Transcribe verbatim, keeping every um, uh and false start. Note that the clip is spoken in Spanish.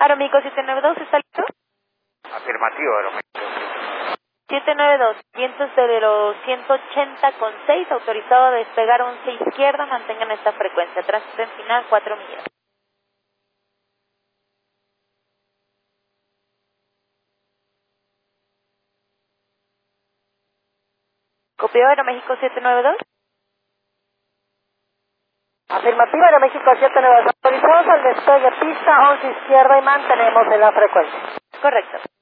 Aeroméxico siete nueve dos, ¿está listo? Afirmativo, Aeroméxico. siete nueve dos, viento cero ciento ochenta con seis, autorizado a despegar once izquierda, mantengan esta frecuencia, tránsito en final cuatro millas. ¿Copió Aeroméxico siete nueve dos? Afirmativo, Aeroméxico siete nueve dos. Autorizamos al despegue pista once izquierda y mantenemos en la frecuencia. Correcto.